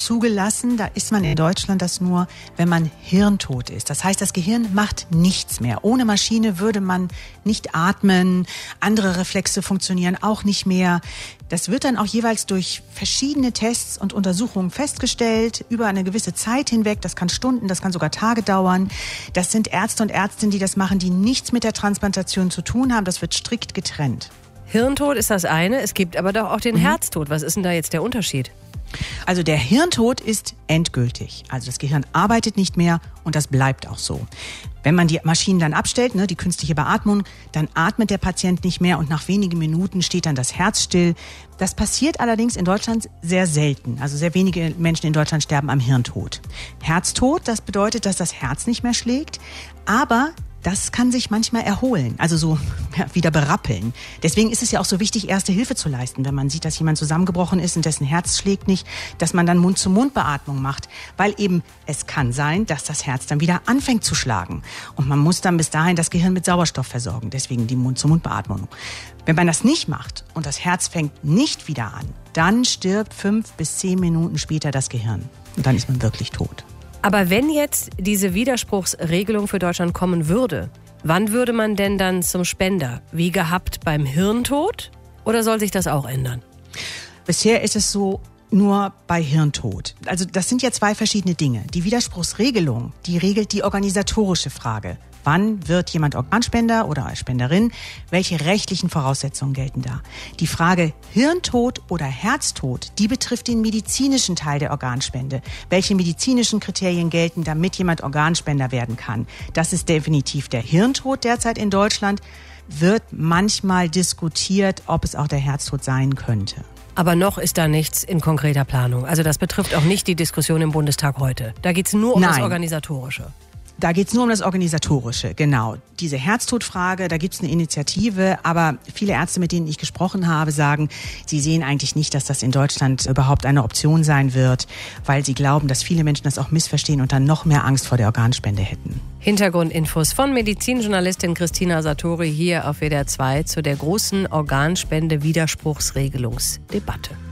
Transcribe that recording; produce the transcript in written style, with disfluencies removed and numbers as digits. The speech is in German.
zugelassen. Da ist man in Deutschland das nur, wenn man hirntot ist. Das heißt, das Gehirn macht nichts mehr. Ohne Maschine würde man nicht atmen, andere Reflexe funktionieren auch nicht mehr. Das wird dann auch jeweils durch verschiedene Tests und Untersuchungen festgestellt, über eine gewisse Zeit hinweg. Das kann Stunden, das kann sogar Tage dauern. Das sind Ärzte und Ärztinnen, die das machen, die nichts mit der Transplantation zu tun haben. Das wird strikt getrennt. Hirntod ist das eine, es gibt aber doch auch den Herztod. Was ist denn da jetzt der Unterschied? Also der Hirntod ist endgültig. Also das Gehirn arbeitet nicht mehr und das bleibt auch so. Wenn man die Maschinen dann abstellt, die künstliche Beatmung, dann atmet der Patient nicht mehr und nach wenigen Minuten steht dann das Herz still. Das passiert allerdings in Deutschland sehr selten. Also sehr wenige Menschen in Deutschland sterben am Hirntod. Herztod, das bedeutet, dass das Herz nicht mehr schlägt, aber das kann sich manchmal erholen, also so wieder berappeln. Deswegen ist es ja auch so wichtig, Erste Hilfe zu leisten, wenn man sieht, dass jemand zusammengebrochen ist und dessen Herz schlägt nicht, dass man dann Mund-zu-Mund-Beatmung macht, weil eben es kann sein, dass das Herz dann wieder anfängt zu schlagen. Und man muss dann bis dahin das Gehirn mit Sauerstoff versorgen, deswegen die Mund-zu-Mund-Beatmung. Wenn man das nicht macht und das Herz fängt nicht wieder an, dann stirbt 5 bis 10 Minuten später das Gehirn. Und dann ist man wirklich tot. Aber wenn jetzt diese Widerspruchsregelung für Deutschland kommen würde, wann würde man denn dann zum Spender? Wie gehabt beim Hirntod? Oder soll sich das auch ändern? Bisher ist es so nur bei Hirntod. Also das sind ja 2 verschiedene Dinge. Die Widerspruchsregelung, die regelt die organisatorische Frage. Wann wird jemand Organspender oder Spenderin? Welche rechtlichen Voraussetzungen gelten da? Die Frage Hirntod oder Herztod, die betrifft den medizinischen Teil der Organspende. Welche medizinischen Kriterien gelten, damit jemand Organspender werden kann? Das ist definitiv der Hirntod derzeit in Deutschland. Wird manchmal diskutiert, ob es auch der Herztod sein könnte. Aber noch ist da nichts in konkreter Planung. Also das betrifft auch nicht die Diskussion im Bundestag heute. Da geht es nur um das Organisatorische. Da geht's nur um das Organisatorische, genau. Diese Herztodfrage, da gibt's eine Initiative, aber viele Ärzte, mit denen ich gesprochen habe, sagen, sie sehen eigentlich nicht, dass das in Deutschland überhaupt eine Option sein wird, weil sie glauben, dass viele Menschen das auch missverstehen und dann noch mehr Angst vor der Organspende hätten. Hintergrundinfos von Medizinjournalistin Christina Satori hier auf WDR 2 zu der großen Organspende-Widerspruchsregelungsdebatte.